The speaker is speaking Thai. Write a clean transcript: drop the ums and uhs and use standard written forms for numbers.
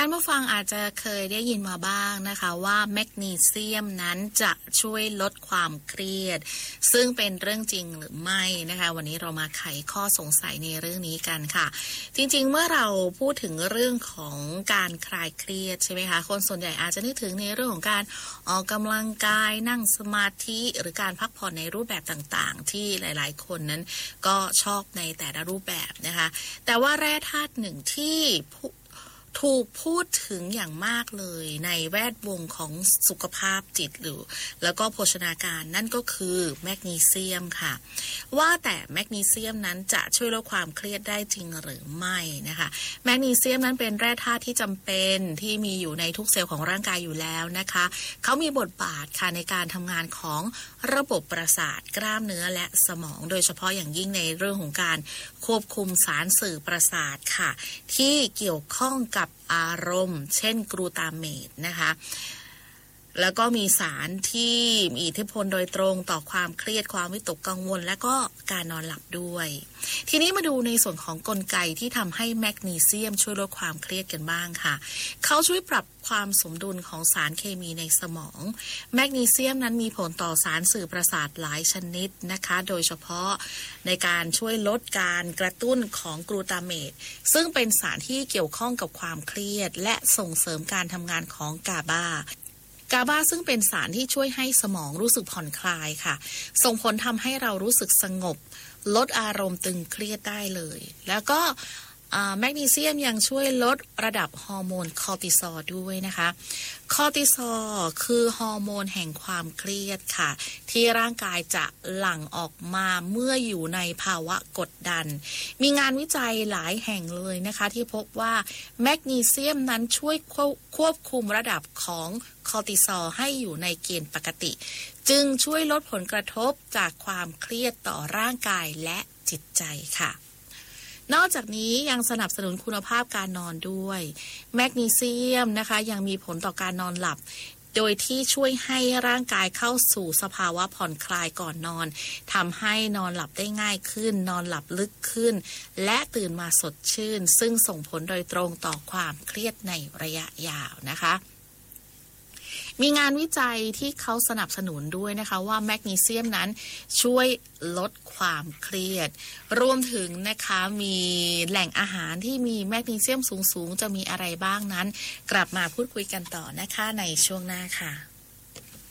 ท่านผู้ฟังอาจจะเคยได้ยินมาบ้างนะคะว่าแมกนีเซียมนั้นจะช่วยลดความเครียดซึ่งเป็นเรื่องจริงหรือไม่นะคะวันนี้เรามาไขข้อสงสัยในเรื่องนี้กันค่ะจริงๆเมื่อเราพูดถึงเรื่องของการคลายเครียดใช่ไหมคะคนส่วนใหญ่อาจจะนึกถึงในเรื่องของการออกกำลังกายนั่งสมาธิหรือการพักผ่อนในรูปแบบต่างๆที่หลายๆคนนั้นก็ชอบในแต่ละรูปแบบนะคะแต่ว่าแร่ธาตุหนึ่งที่ถูกพูดถึงอย่างมากเลยในแวดวงของสุขภาพจิตแล้วก็โภชนาการนั่นก็คือแมกนีเซียมค่ะว่าแต่แมกนีเซียมนั้นจะช่วยลดความเครียดได้จริงหรือไม่นะคะแมกนีเซียมนั้นเป็นแร่ธาตุที่จำเป็นที่มีอยู่ในทุกเซลล์ของร่างกายอยู่แล้วนะคะเขามีบทบาทค่ะในการทำงานของระบบประสาทกล้ามเนื้อและสมองโดยเฉพาะอย่างยิ่งในเรื่องของการควบคุมสารสื่อประสาทค่ะที่เกี่ยวข้องกับอารมณ์เช่นกลูตาเมตนะคะแล้วก็มีสารที่มีอิทธิพลโดยตรงต่อความเครียดความวิตกกังวลและก็การนอนหลับด้วยทีนี้มาดูในส่วนของกลไกที่ทำให้แมกนีเซียมช่วยลดความเครียดกันบ้างค่ะเขาช่วยปรับความสมดุลของสารเคมีในสมองแมกนีเซียมนั้นมีผลต่อสารสื่อประสาทหลายชนิดนะคะโดยเฉพาะในการช่วยลดการกระตุ้นของกลูตาเมตซึ่งเป็นสารที่เกี่ยวข้องกับความเครียดและส่งเสริมการทำงานของกาบาซึ่งเป็นสารที่ช่วยให้สมองรู้สึกผ่อนคลายค่ะส่งผลทำให้เรารู้สึกสงบลดอารมณ์ตึงเครียดได้เลยแล้วก็แมกนีเซียมยังช่วยลดระดับฮอร์โมนคอร์ติซอลด้วยนะคะคอร์ติซอลคือฮอร์โมนแห่งความเครียดค่ะที่ร่างกายจะหลั่งออกมาเมื่ออยู่ในภาวะกดดันมีงานวิจัยหลายแห่งเลยนะคะที่พบว่าแมกนีเซียมนั้นช่วยควบคุมระดับของคอร์ติซอลให้อยู่ในเกณฑ์ปกติจึงช่วยลดผลกระทบจากความเครียดต่อร่างกายและจิตใจค่ะนอกจากนี้ยังสนับสนุนคุณภาพการนอนด้วยแมกนีเซียมนะคะยังมีผลต่อการนอนหลับโดยที่ช่วยให้ร่างกายเข้าสู่สภาวะผ่อนคลายก่อนนอนทำให้นอนหลับได้ง่ายขึ้นนอนหลับลึกขึ้นและตื่นมาสดชื่นซึ่งส่งผลโดยตรงต่อความเครียดในระยะยาวนะคะมีงานวิจัยที่เขาสนับสนุนด้วยนะคะว่าแมกนีเซียมนั้นช่วยลดความเครียดรวมถึงนะคะมีแหล่งอาหารที่มีแมกนีเซียมสูงๆจะมีอะไรบ้างนั้นกลับมาพูดคุยกันต่อนะคะในช่วงหน้าค่ะ